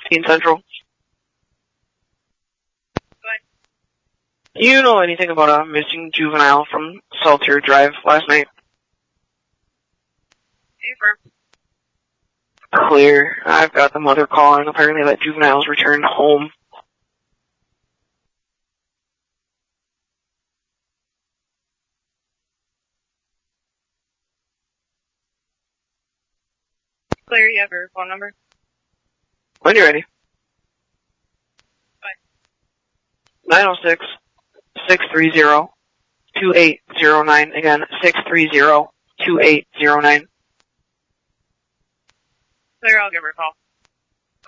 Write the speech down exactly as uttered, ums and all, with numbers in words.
Teen Central. What? You know anything about a missing juvenile from Saltier Drive last night? Paper. Clear. I've got the mother calling. Apparently that juvenile's returned home. Clear, you have her phone number? When you're ready. What? nine oh six, six three zero, two eight zero nine. Again, six three zero, two eight zero nine. Clear, I'll give her a call.